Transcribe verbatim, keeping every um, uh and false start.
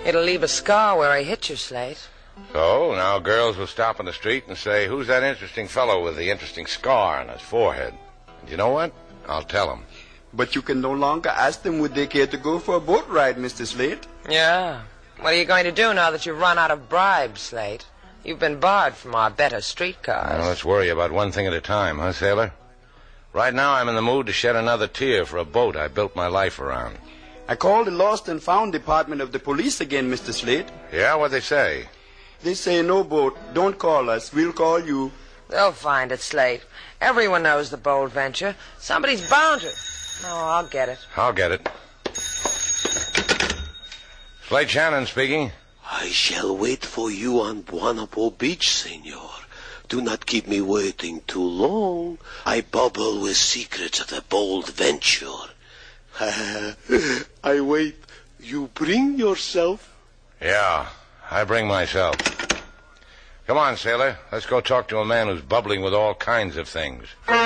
It'll leave a scar where I hit you, Slate. So, now girls will stop in the street and say, who's that interesting fellow with the interesting scar on his forehead? And you know what? I'll tell them. But you can no longer ask them would they care to go for a boat ride, Mister Slate. Yeah. What are you going to do now that you've run out of bribes, Slate? You've been barred from our better streetcars. Well, let's worry about one thing at a time, huh, Sailor? Right now I'm in the mood to shed another tear for a boat I built my life around. I called the Lost and Found department of the police again, Mister Slate. Yeah, what'd they say? They say, no boat, don't call us, we'll call you. They'll find it, Slate. Everyone knows the bold venture. Somebody's bound to. Oh, I'll get it. I'll get it. Slate Shannon speaking. I shall wait for you on Buonapo Beach, senor. Do not keep me waiting too long. I bubble with secrets of the bold venture. I wait. You bring yourself? Yeah, I bring myself. Come on, sailor. Let's go talk to a man who's bubbling with all kinds of things.